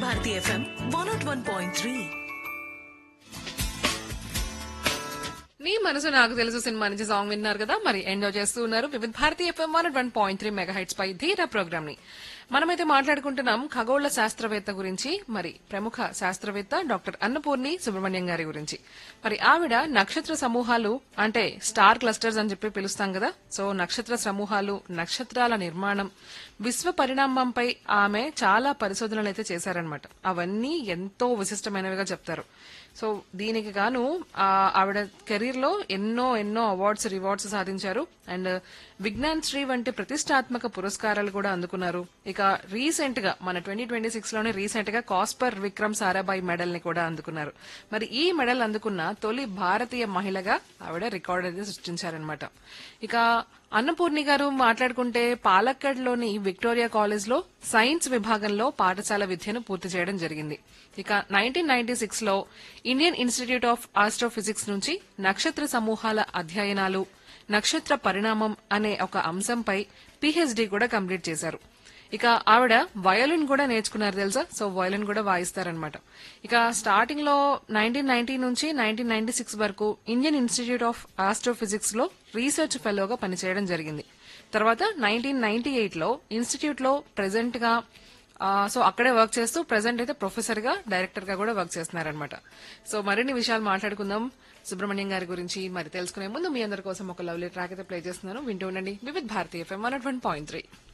Bharti FM 101.3. నీ మనసు నాకు తెలుసు సినిమా నుంచి సాంగ్ విన్నారు కదా, మరి ఎంజాయ్ చేస్తూ ఉన్నారు వివిధ భారతీ ఎఫ్ఎం 101.3 మెగాహెట్స్ పై ధీరా ప్రోగ్రామ్ ని. మనమైతే మాట్లాడుకుంటున్నాం ఖగోళ శాస్త్రవేత్త గురించి, మరి ప్రముఖ శాస్త్రవేత్త డాక్టర్ అన్నపూర్ణి సుబ్రహ్మణ్యం గారి గురించి. మరి ఆవిడ నక్షత్ర సమూహాలు అంటే స్టార్ క్లస్టర్స్ అని చెప్పి పిలుస్తాం కదా, సో నక్షత్ర సమూహాలు, నక్షత్రాల నిర్మాణం, విశ్వ పరిణామంపై ఆమె చాలా పరిశోధనలు అయితే చేశారనమాట. అవన్నీ ఎంతో విశిష్టమైనవిగా చెప్తారు. సో దీనికి గాను ఆవిడ కెరీర్ లో ఎన్నో ఎన్నో అవార్డ్స్ రివార్డ్స్ సాధించారు. అండ్ విజ్ఞాన్ శ్రీ వంటి ప్రతిష్టాత్మక పురస్కారాలు కూడా అందుకున్నారు. ఇక రీసెంట్ గా మన 2026 లోనే రీసెంట్ గా కాస్పర్ విక్రమ్ సారాభాయ్ మెడల్ ని కూడా అందుకున్నారు. మరి ఈ మెడల్ అందుకున్న తొలి భారతీయ మహిళగా ఆవిడ రికార్డ్ అయితే సృష్టించారనమాట. ఇక అన్నపూర్ణి గారు మాట్లాడుకుంటే పాలక్కడ్ లోని విక్టోరియా కాలేజ్ లో సైన్స్ విభాగంలో పాఠశాల విద్యను పూర్తి చేయడం జరిగింది. ఇక 1996 లో ఇండియన్ ఇన్స్టిట్యూట్ ఆఫ్ ఆస్ట్రోఫిజిక్స్ నుంచి నక్షత్ర సమూహాల అధ్యయనాలు, నక్షత్ర పరిణామం అనే ఒక అంశంపై పిహెచ్డి కూడా కంప్లీట్ చేశారు. ఇక ఆవిడ వయోలిన్ కూడా నేర్చుకున్నారు తెలుసా, సో వయోలిన్ కూడా వాయిస్తారనమాట. ఇక స్టార్టింగ్ లో 1990 నుంచి 1996 వరకు ఇండియన్ ఇన్స్టిట్యూట్ ఆఫ్ ఆస్ట్రోఫిజిక్స్ లో రీసెర్చ్ ఫెలోగా పనిచేయడం జరిగింది. తర్వాత 1998 లో ఇన్స్టిట్యూట్ లో ప్రెసెంట్ గా సో అక్కడే వర్క్ చేస్తూ ప్రెసెంట్ అయితే ప్రొఫెసర్ గా, డైరెక్టర్ గా కూడా వర్క్ చేస్తున్నారనమాట. సో మరిన్ని విషయాలు మాట్లాడుకుందాం సుబ్రహ్మణ్యం గారి గురించి. మరి తెలుసుకునే ముందు మీ అందరి కోసం ఒక లవ్లీ ట్రాక్ అయితే ప్లే చేస్తున్నాను, వింటూ ఉండండి వివిధ భారతీ ఎఫ్ఎం 101.3.